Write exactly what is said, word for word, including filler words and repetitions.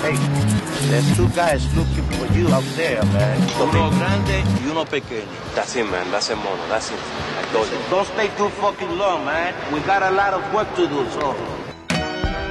Hey, there's two guys looking for you out there, man. Uno grande y uno pequeño. That's it, man. That's it, mono. That's it. I told you. Don't stay too fucking long, man. We got a lot of work to do, so